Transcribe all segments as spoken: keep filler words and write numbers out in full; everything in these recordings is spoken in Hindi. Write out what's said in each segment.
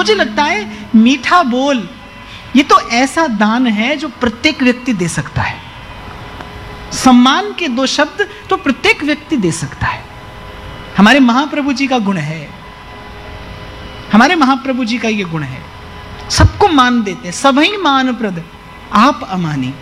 मुझे लगता है मीठा बोल ये तो ऐसा दान है जो प्रत्येक व्यक्ति दे सकता है। सम्मान के दो शब्द तो प्रत्येक व्यक्ति दे सकता है। हमारे महाप्रभु जी का गुण है, हमारे महाप्रभु जी का ये गुण है, सबको मान देते, सभी मान प्रद आप अमानी।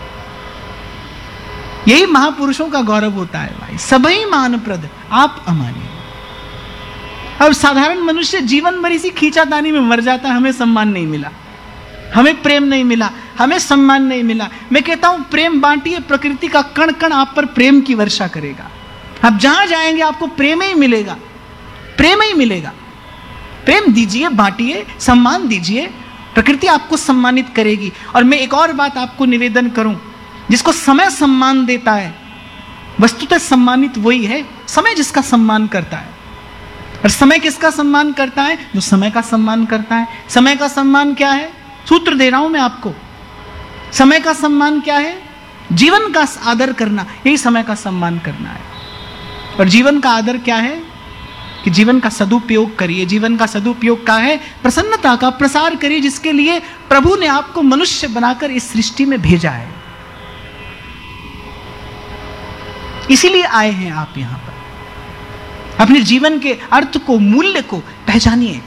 यही महापुरुषों का गौरव होता है भाई, सभी मान प्रद आप अमानी। अब साधारण मनुष्य जीवन भर इसी खींचातानी में मर जाता है, हमें सम्मान नहीं मिला, हमें प्रेम नहीं मिला, हमें सम्मान नहीं मिला। मैं कहता हूं प्रेम बांटिए, प्रकृति का कण कण आप पर प्रेम की वर्षा करेगा। आप जहां जाएंगे आपको प्रेम ही मिलेगा, प्रेम ही मिलेगा। प्रेम दीजिए, बांटिए, सम्मान दीजिए, प्रकृति आपको सम्मानित करेगी। और मैं एक और बात आपको निवेदन करूं, जिसको समय सम्मान देता है वस्तुतः सम्मानित वही है समय जिसका सम्मान करता है। और समय किसका सम्मान करता है? जो समय का सम्मान करता है। समय का सम्मान क्या है? सूत्र दे रहा हूं मैं आपको। समय का सम्मान क्या है? जीवन का आदर करना, यही समय का सम्मान करना है। और जीवन का आदर क्या है? कि जीवन का सदुपयोग करिए। जीवन का सदुपयोग क्या है? प्रसन्नता का प्रसार करिए, जिसके लिए प्रभु ने आपको मनुष्य बनाकर इस सृष्टि में भेजा है। इसीलिए आए हैं आप यहां पर। अपने जीवन के अर्थ को, मूल्य को पहचानिए।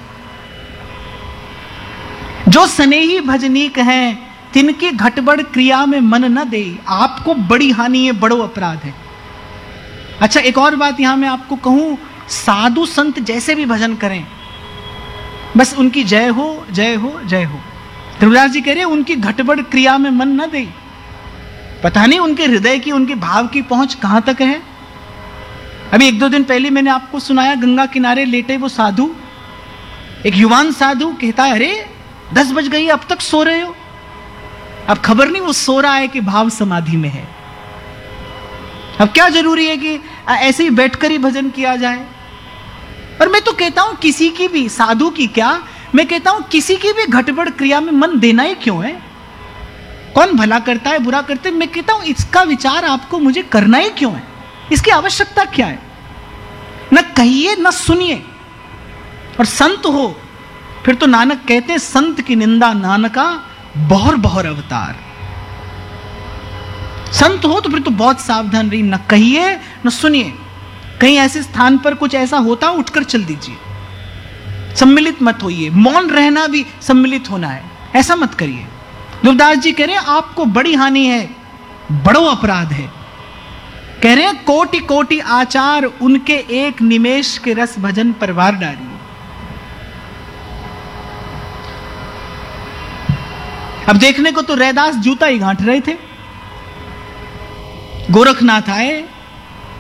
जो स्नेही भजनीक हैं तिनकी घटबड़ क्रिया में मन न दे, आपको बड़ी हानि है, बड़ो अपराध है। अच्छा, एक और बात यहां मैं आपको कहूं, साधु संत जैसे भी भजन करें, बस उनकी जय हो जय हो जय हो। ध्रुवदास जी कह रहे हैं उनकी घटबड़ क्रिया में मन न दे। पता नहीं उनके हृदय की, उनके भाव की पहुंच कहां तक है। अभी एक दो दिन पहले मैंने आपको सुनाया, गंगा किनारे लेटे वो साधु, एक युवान साधु कहता है, अरे दस बज गई, अब तक सो रहे हो। अब खबर नहीं वो सो रहा है कि भाव समाधि में है। अब क्या जरूरी है कि ऐसे ही बैठकर ही भजन किया जाए। और मैं तो कहता हूं किसी की भी, साधु की क्या, मैं कहता हूं किसी की भी घटबड़ क्रिया में मन देना ही क्यों है। कौन भला करता है, बुरा करते है, मैं कहता हूं इसका विचार आपको मुझे करना ही क्यों है, इसकी आवश्यकता क्या है। न कहिए न सुनिए। और संत हो फिर तो नानक कहते हैं, संत की निंदा नानका बहुर बहुर अवतार। संत हो तो फिर तो बहुत सावधान रहिए, न कहिए न सुनिए। कहीं ऐसे स्थान पर कुछ ऐसा होता उठकर चल दीजिए, सम्मिलित मत होइए। मौन रहना भी सम्मिलित होना है, ऐसा मत करिए। ध्रुवदास जी कह रहे हैं आपको बड़ी हानि है, बड़ो अपराध है। कह रहे हैं कोटि कोटि आचार उनके एक निमेश के रस भजन पर वार डारिए। अब देखने को तो रैदास जूता ही गांठ रहे थे। गोरखनाथ आए,